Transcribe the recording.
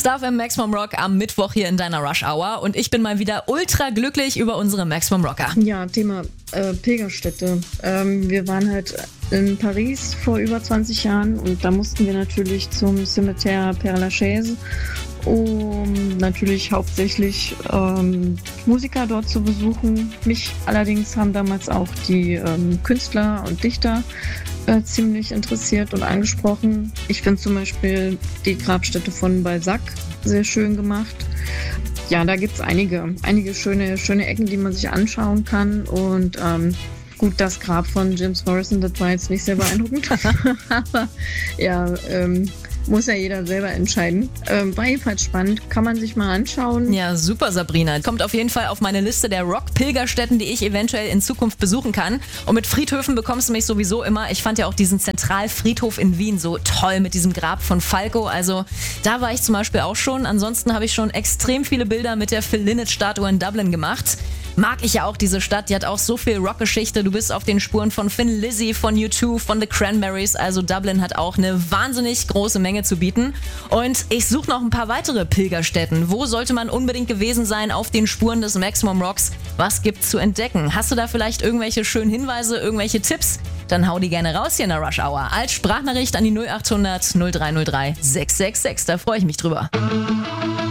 Stuff im Maximum Rock am Mittwoch hier in deiner Rush Hour und ich bin mal wieder ultra glücklich über unsere Maximum Rocker. Ja, Thema Pilgerstätte. Wir waren halt in Paris vor über 20 Jahren und da mussten wir natürlich zum Cimetière Père Lachaise, um natürlich hauptsächlich Musiker dort zu besuchen. Mich allerdings haben damals auch die Künstler und Dichter ziemlich interessiert und angesprochen. Ich finde zum Beispiel die Grabstätte von Balzac sehr schön gemacht. Ja, da gibt es einige schöne Ecken, die man sich anschauen kann. Und gut, das Grab von James Morrison, das war jetzt nicht sehr beeindruckend. Aber ja, muss ja jeder selber entscheiden. War jedenfalls spannend, kann man sich mal anschauen. Ja, super, Sabrina. Kommt auf jeden Fall auf meine Liste der Rock-Pilgerstätten, die ich eventuell in Zukunft besuchen kann. Und mit Friedhöfen bekommst du mich sowieso immer. Ich fand ja auch diesen Zentralfriedhof in Wien so toll mit diesem Grab von Falco. Also da war ich zum Beispiel auch schon. Ansonsten habe ich schon extrem viele Bilder mit der Phil Lynott-Statue in Dublin gemacht. Mag ich ja auch diese Stadt, die hat auch so viel Rockgeschichte. Du bist auf den Spuren von Thin Lizzy, von U2, von The Cranberries. Also Dublin hat auch eine wahnsinnig große Menge zu bieten. Und ich suche noch ein paar weitere Pilgerstätten. Wo sollte man unbedingt gewesen sein auf den Spuren des Maximum Rocks? Was gibt's zu entdecken? Hast du da vielleicht irgendwelche schönen Hinweise, irgendwelche Tipps? Dann hau die gerne raus hier in der Rush Hour. Als Sprachnachricht an die 0800 0303 666. Da freue ich mich drüber.